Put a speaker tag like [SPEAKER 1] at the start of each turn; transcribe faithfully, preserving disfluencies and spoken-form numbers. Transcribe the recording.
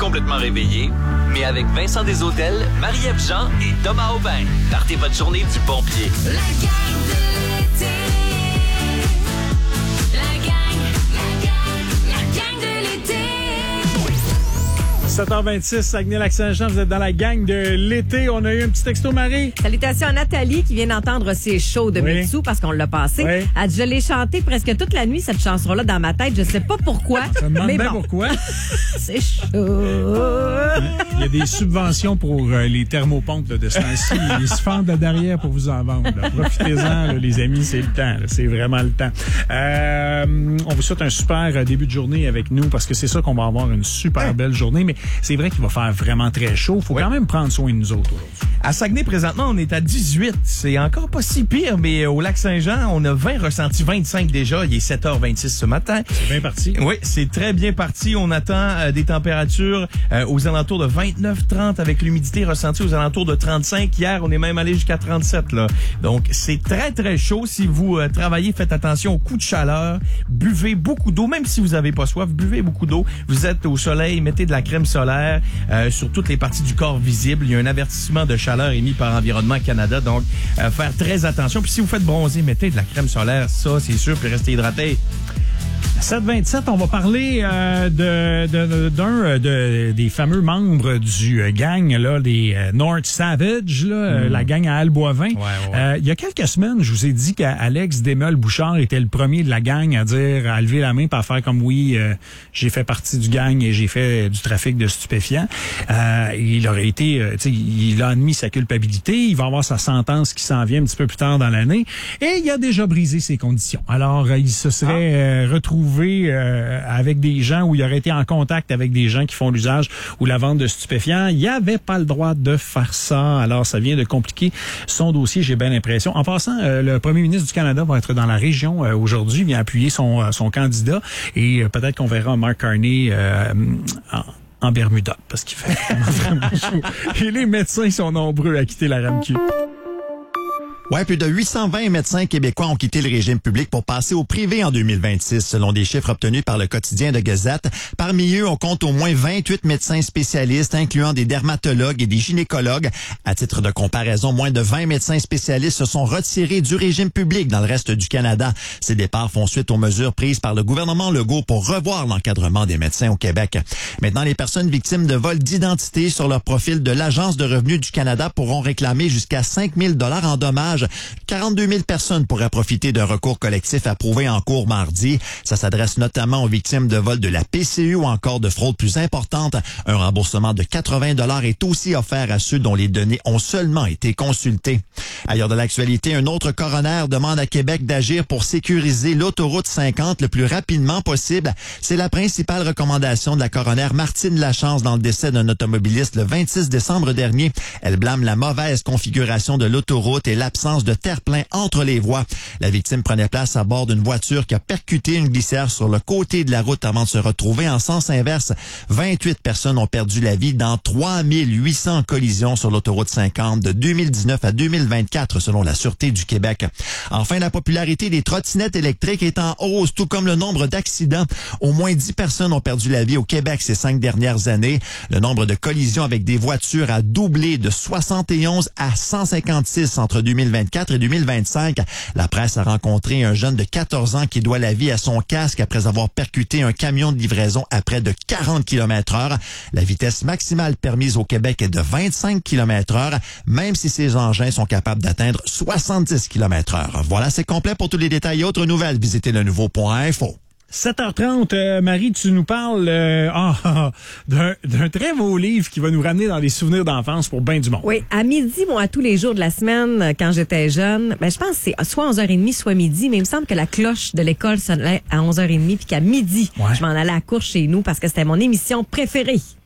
[SPEAKER 1] complètement réveillé, mais avec Vincent Desautels, Marie-Ève Jean et Thomas Aubin. Partez votre journée du bon pied.
[SPEAKER 2] La gang de l'été. La gang, la gang, la gang de l'été.
[SPEAKER 3] sept heures vingt-six, Saguenay-Lac-Saint-Jean, vous êtes dans la gang de l'été. On a eu un petit texto, Marie.
[SPEAKER 4] Salutations à Nathalie qui vient d'entendre ses shows de
[SPEAKER 3] Oui.
[SPEAKER 4] Mitsu parce qu'on l'a passé.
[SPEAKER 3] Oui.
[SPEAKER 4] Elle dit, je l'ai chanté presque toute la nuit, cette chanson-là, dans ma tête. Je sais pas pourquoi.
[SPEAKER 3] Je me demande
[SPEAKER 4] mais
[SPEAKER 3] bien
[SPEAKER 4] bon,
[SPEAKER 3] pourquoi.
[SPEAKER 4] c'est chaud.
[SPEAKER 3] Il y a des subventions pour euh, les thermopompes là, de ce temps-ci. Ils se fendent de derrière pour vous en vendre. Là. Profitez-en, là, les amis, c'est le temps. là. C'est vraiment le temps. Euh, on vous souhaite un super euh, début de journée avec nous parce que c'est ça qu'on va avoir une super belle journée. Mais c'est vrai qu'il va faire vraiment très chaud. Il faut
[SPEAKER 5] Ouais.
[SPEAKER 3] quand même prendre soin de nous autres aujourd'hui.
[SPEAKER 5] À Saguenay, présentement, on est à dix-huit. C'est encore pas si pire, mais au Lac-Saint-Jean, on a vingt ressentis, vingt-cinq déjà. Il est sept heures vingt-six ce matin.
[SPEAKER 3] C'est bien parti.
[SPEAKER 5] Oui, c'est très bien parti. On attend euh, des températures euh, aux alentours de vingt-neuf trente avec l'humidité ressentie aux alentours de trente-cinq. Hier, on est même allé jusqu'à trente-sept. Là. Donc, c'est très, très chaud. Si vous euh, travaillez, faites attention aux coups de chaleur. Buvez beaucoup d'eau, même si vous n'avez pas soif. Buvez beaucoup d'eau. Vous êtes au soleil, mettez de la crème solaire euh, sur toutes les parties du corps visibles. Il y a un avertissement de chaleur émis par Environnement Canada. Donc, euh, faire très attention. Puis si vous faites bronzer, mettez de la crème solaire. Ça, c'est sûr. Puis restez hydraté.
[SPEAKER 3] sept vingt-sept, on va parler euh, de, de, d'un euh, de, des fameux membres du euh, gang, là, des euh, North Savage, là, euh, la gang à Alboivin.
[SPEAKER 5] Ouais, ouais.
[SPEAKER 3] Euh, il y a quelques semaines, je vous ai dit qu'Alex Desmeules-Bouchard était le premier de la gang à dire, à lever la main pour faire comme oui, euh, j'ai fait partie du gang et j'ai fait du trafic de stupéfiants. Euh, il aurait été, euh, tu sais, il a admis sa culpabilité. Il va avoir sa sentence qui s'en vient un petit peu plus tard dans l'année. Et il a déjà brisé ses conditions. Alors, euh, il se serait euh, retrouvé Euh, avec des gens où il aurait été en contact avec des gens qui font l'usage ou la vente de stupéfiants. Il avait pas le droit de faire ça. Alors, ça vient de compliquer son dossier, j'ai bien l'impression. En passant, euh, le premier ministre du Canada va être dans la région euh, aujourd'hui, il vient appuyer son, euh, son candidat et euh, peut-être qu'on verra Mark Carney euh, en en Bermuda, parce qu'il fait vraiment chaud. Et les médecins sont nombreux à quitter la R A M Q.
[SPEAKER 6] Ouais, plus de huit cent vingt médecins québécois ont quitté le régime public pour passer au privé en deux mille vingt-six, selon des chiffres obtenus par le quotidien de Gazette. Parmi eux, on compte au moins vingt-huit médecins spécialistes, incluant des dermatologues et des gynécologues. À titre de comparaison, moins de vingt médecins spécialistes se sont retirés du régime public dans le reste du Canada. Ces départs font suite aux mesures prises par le gouvernement Legault pour revoir l'encadrement des médecins au Québec. Maintenant, les personnes victimes de vols d'identité sur leur profil de l'Agence de revenus du Canada pourront réclamer jusqu'à cinq mille dollars en dommages. quarante-deux mille personnes pourraient profiter d'un recours collectif approuvé en cours mardi. Ça s'adresse notamment aux victimes de vols de la P C U ou encore de fraudes plus importantes. Un remboursement de quatre-vingts dollars est aussi offert à ceux dont les données ont seulement été consultées. Ailleurs de l'actualité, un autre coroner demande à Québec d'agir pour sécuriser l'autoroute cinquante le plus rapidement possible. C'est la principale recommandation de la coroner Martine Lachance dans le décès d'un automobiliste le vingt-six décembre dernier. Elle blâme la mauvaise configuration de l'autoroute et l'absence de terre-plein entre les voies. La victime prenait place à bord d'une voiture qui a percuté une glissière sur le côté de la route avant de se retrouver en sens inverse. vingt-huit personnes ont perdu la vie dans trois mille huit cents collisions sur l'autoroute cinquante de deux mille dix-neuf à deux mille vingt-quatre, selon la Sûreté du Québec. Enfin, la popularité des trottinettes électriques est en hausse, tout comme le nombre d'accidents. Au moins dix personnes ont perdu la vie au Québec ces cinq dernières années. Le nombre de collisions avec des voitures a doublé de soixante et onze à cent cinquante-six entre deux mille vingt-quatre et deux mille vingt-cinq. La presse a rencontré un jeune de quatorze ans qui doit la vie à son casque après avoir percuté un camion de livraison à près de quarante kilomètres heure. La vitesse maximale permise au Québec est de vingt-cinq kilomètres heure, même si ces engins sont capables d'atteindre soixante-dix kilomètres heure. Voilà, c'est complet. Pour tous les détails et autres nouvelles, visitez le nouveau point info.
[SPEAKER 3] sept heures trente, euh, Marie, tu nous parles euh, ah, d'un, d'un très beau livre qui va nous ramener dans des souvenirs d'enfance pour bien du monde.
[SPEAKER 4] Oui, à midi, moi, à tous les jours de la semaine, euh, quand j'étais jeune, ben, je pense que c'est soit onze heures trente, soit midi, mais il me semble que la cloche de l'école sonnait à onze heures trente, puis qu'à midi,
[SPEAKER 3] Ouais.
[SPEAKER 4] je m'en allais à la cour chez nous parce que c'était mon émission préférée.